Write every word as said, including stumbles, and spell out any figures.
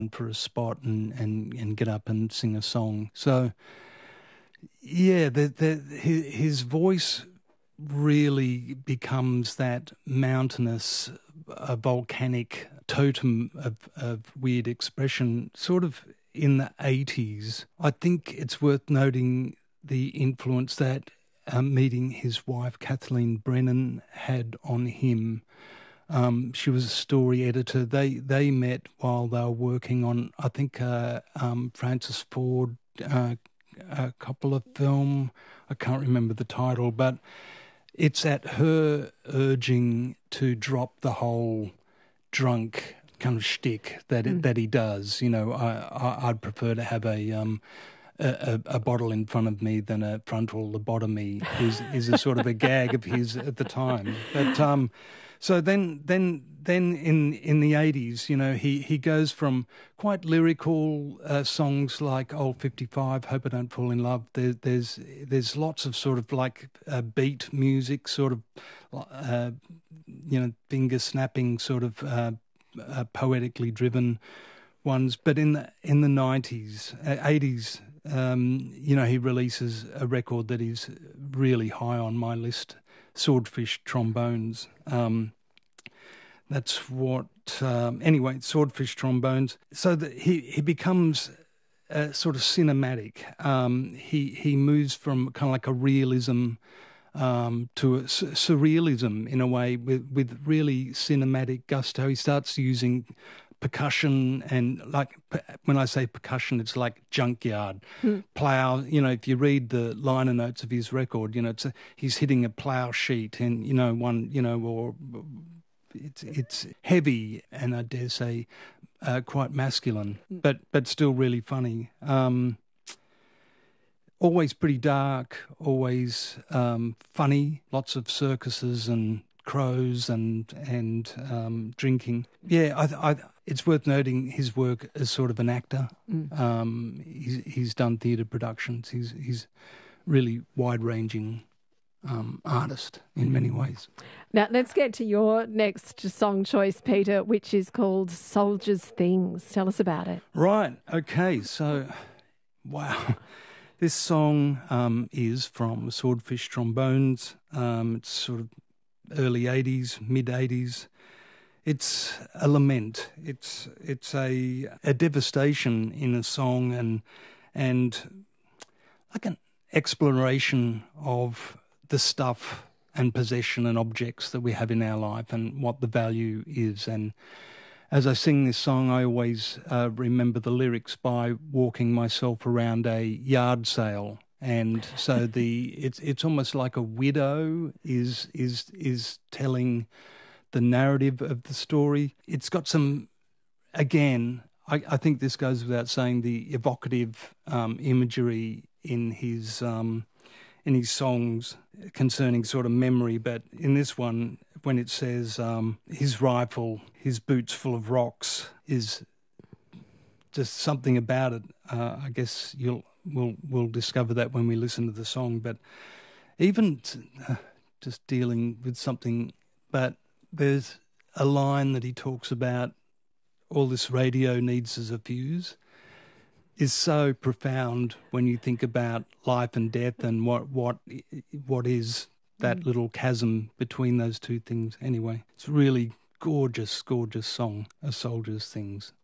for a spot and, and, and get up and sing a song. So, yeah, the, the, his, his voice really becomes that mountainous, uh, volcanic totem of, of weird expression sort of in the eighties. I think it's worth noting the influence that um, meeting his wife, Kathleen Brennan, had on him. Um, she was a story editor. They they met while they were working on, I think, uh, um, Francis Ford, uh, a Coppola film. I can't remember the title, but it's at her urging to drop the whole drunk kind of shtick that it, Mm. that he does. You know, I, I I'd prefer to have a um a, a, a bottle in front of me than a frontal lobotomy. Is is a sort of a gag of his at the time. But um, so then then then in in the eighties, you know, he he goes from quite lyrical uh, songs like Old fifty-five, Hope I Don't Fall in Love. There, there's there's lots of sort of like uh, beat music, sort of uh, you know, finger snapping, sort of uh, uh, poetically driven ones. But in the in the nineties, uh, eighties, um, you know, he releases a record that is really high on my list, Swordfish Trombones. Um, that's what, um, anyway, Swordfish Trombones. So that he, he becomes uh, sort of cinematic. Um, he, he moves from kind of like a realism um, to a s- surrealism in a way with, with really cinematic gusto. He starts using percussion and, like, p- when I say percussion, it's like junkyard Mm. plow. You know, if you read the liner notes of his record, you know, it's a, he's hitting a plow sheet and, you know, one, you know, or it's it's heavy and I dare say uh, quite masculine, but but still really funny. Um, always pretty dark, always um, funny. Lots of circuses and crows and and um, drinking. Yeah, I, I, it's worth noting his work as sort of an actor. Mm. Um, he's he's done theatre productions. He's he's really wide ranging um, artist in many ways. Now, let's get to your next song choice, Peter, which is called Soldiers' Things. Tell us about it. Right. Okay. So, wow. This song um, is from Swordfish Trombones. Um, it's sort of early eighties, mid eighties. It's a lament. It's it's a a devastation in a song and and like an exploration of the stuff and possession and objects that we have in our life and what the value is. And as I sing this song, I always uh, remember the lyrics by walking myself around a yard sale. And so the it's it's almost like a widow is is is telling the narrative of the story. It's got some, again, I, I think this goes without saying, the evocative um, imagery in his um, in his songs concerning sort of memory. But in this one, when it says um, his rifle, his boots full of rocks, is just something about it. Uh, I guess you'll we'll we'll discover that when we listen to the song. But even t- uh, just dealing with something, but there's a line that he talks about, all this radio needs is a fuse, is so profound when you think about life and death and what what what is that Mm. little chasm between those two things. Anyway, it's a really gorgeous, gorgeous song, A Soldier's Things.